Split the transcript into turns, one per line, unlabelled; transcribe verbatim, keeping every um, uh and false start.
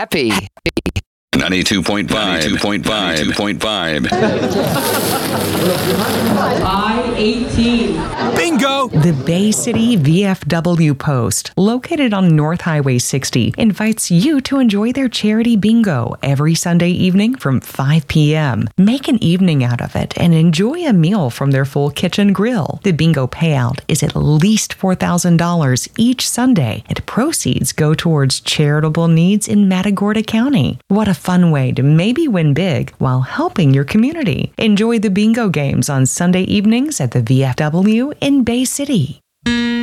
happy.
ninety-two point five. ninety-two point five. ninety-two point five.
I eighteen.
Bingo!
The Bay City V F W Post, located on North Highway sixty, invites you to enjoy their charity bingo every Sunday evening from five p.m. Make an evening out of it and enjoy a meal from their full kitchen grill. The bingo payout is at least four thousand dollars each Sunday, and proceeds go towards charitable needs in Matagorda County. What a fun way to maybe win big while helping your community. Enjoy the bingo games on Sunday evenings at the V F W in Bay City.